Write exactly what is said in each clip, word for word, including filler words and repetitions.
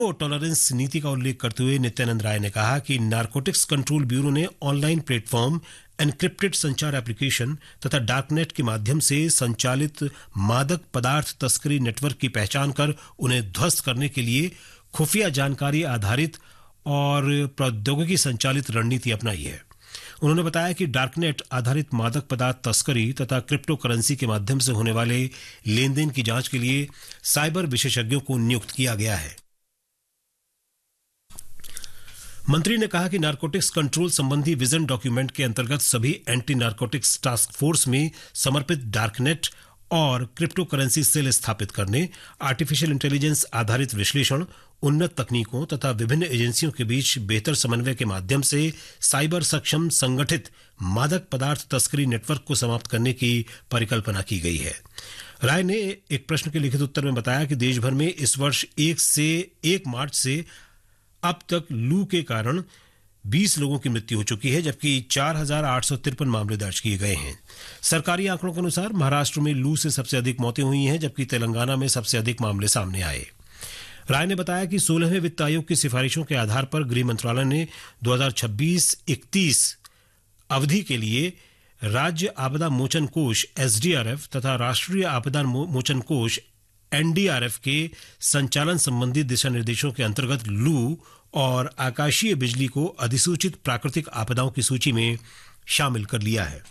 Tolerance नीति का उल्लेख करते हुए नित्यानंद राय ने कहा कि नारकोटिक्स कंट्रोल ब्यूरो ने ऑनलाइन प्लेटफॉर्म, एनक्रिप्टेड संचार एप्लीकेशन तथा डार्कनेट के माध्यम से संचालित मादक पदार्थ तस्करी नेटवर्क की पहचान कर उन्हें ध्वस्त करने के लिए खुफिया जानकारी आधारित और प्रौद्योगिकी संचालित रणनीति अपनाई है। उन्होंने बताया कि डार्कनेट आधारित मादक पदार्थ तस्करी तथा क्रिप्टो करेंसी के माध्यम से होने वाले लेन देन की जांच के लिए साइबर विशेषज्ञों को नियुक्त किया गया है। मंत्री ने कहा कि नारकोटिक्स कंट्रोल संबंधी विजन डॉक्यूमेंट के अंतर्गत सभी एंटी नारकोटिक्स टास्क फोर्स में समर्पित डार्कनेट और क्रिप्टो करेंसी सेल स्थापित करने, आर्टिफिशियल इंटेलिजेंस आधारित विश्लेषण, उन्नत तकनीकों तथा विभिन्न एजेंसियों के बीच बेहतर समन्वय के माध्यम से साइबर सक्षम संगठित मादक पदार्थ तस्करी नेटवर्क को समाप्त करने की परिकल्पना की गई है। राय ने एक प्रश्न के लिखित उत्तर में बताया कि देश भर में इस वर्ष एक से एक मार्च से अब तक लू के कारण बीस लोगों की मृत्यु हो चुकी है, जबकि चार हजार आठ सौ तिरपन मामले दर्ज किए गए हैं। सरकारी आंकड़ों के अनुसार महाराष्ट्र में लू से सबसे अधिक मौतें हुई हैं, जबकि तेलंगाना में सबसे अधिक मामले सामने आए। राय ने बताया कि सोलहवें वित्त आयोग की सिफारिशों के आधार पर गृह मंत्रालय ने दो हज़ार छब्बीस इकतीस अवधि के लिए राज्य आपदा मोचन कोष एसडीआरएफ तथा राष्ट्रीय आपदा मोचन कोष एनडीआरएफ के संचालन संबंधी दिशा निर्देशों के अंतर्गत लू और आकाशीय बिजली को अधिसूचित प्राकृतिक आपदाओं की सूची में शामिल कर लिया है।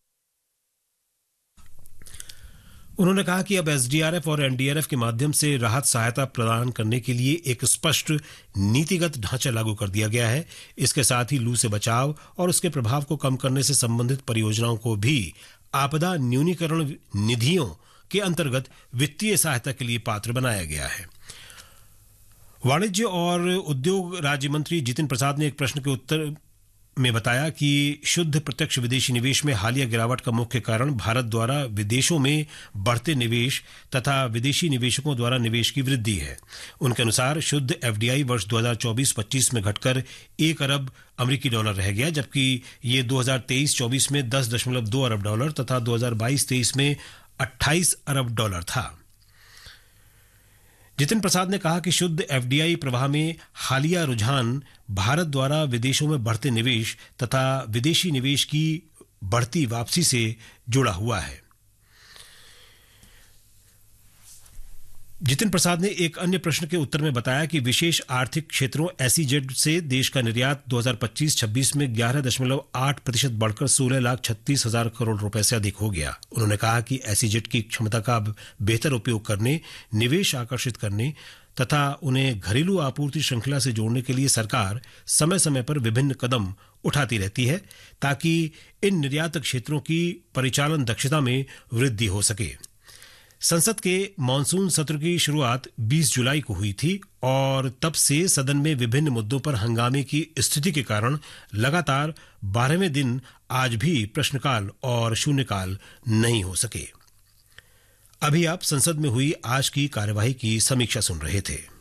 उन्होंने कहा कि अब एसडीआरएफ और एनडीआरएफ के माध्यम से राहत सहायता प्रदान करने के लिए एक स्पष्ट नीतिगत ढांचा लागू कर दिया गया है। इसके साथ ही लू से बचाव और उसके प्रभाव को कम करने से संबंधित परियोजनाओं को भी आपदा न्यूनीकरण निधियों के अंतर्गत वित्तीय सहायता के लिए पात्र बनाया गया है। वाणिज्य और उद्योग राज्य मंत्री जितिन प्रसाद ने एक प्रश्न के उत्तर में बताया कि शुद्ध प्रत्यक्ष विदेशी निवेश में हालिया गिरावट का मुख्य कारण भारत द्वारा विदेशों में बढ़ते निवेश तथा विदेशी निवेशकों द्वारा निवेश की वृद्धि है। उनके अनुसार शुद्ध एफडीआई वर्ष दो हज़ार चौबीस पच्चीस में घटकर एक अरब अमेरिकी डॉलर रह गया, जबकि ये दो हज़ार तेईस चौबीस में दस दशमलव दो अरब डॉलर तथा दो हज़ार बाईस तेईस में अट्ठाईस अरब डॉलर था। जितिन प्रसाद ने कहा कि शुद्ध एफडीआई प्रवाह में हालिया रुझान भारत द्वारा विदेशों में बढ़ते निवेश तथा विदेशी निवेश की बढ़ती वापसी से जुड़ा हुआ है। जितिन प्रसाद ने एक अन्य प्रश्न के उत्तर में बताया कि विशेष आर्थिक क्षेत्रों एसईजेड से देश का निर्यात दो हज़ार पच्चीस छब्बीस में ग्यारह दशमलव आठ प्रतिशत बढ़कर सोलह लाख छत्तीस हजार करोड़ रुपए से अधिक हो गया। उन्होंने कहा कि एसईजेड की क्षमता का बेहतर उपयोग करने, निवेश आकर्षित करने तथा उन्हें घरेलू आपूर्ति श्रृंखला से जोड़ने के लिए सरकार समय समय पर विभिन्न कदम उठाती रहती है, ताकि इन निर्यात क्षेत्रों की परिचालन दक्षता में वृद्धि हो सके। संसद के मानसून सत्र की शुरुआत बीस जुलाई को हुई थी और तब से सदन में विभिन्न मुद्दों पर हंगामे की स्थिति के कारण लगातार बारहवें दिन आज भी प्रश्नकाल और शून्यकाल नहीं हो सके। अभी आप संसद में हुई आज की कार्यवाही की समीक्षा सुन रहे थे।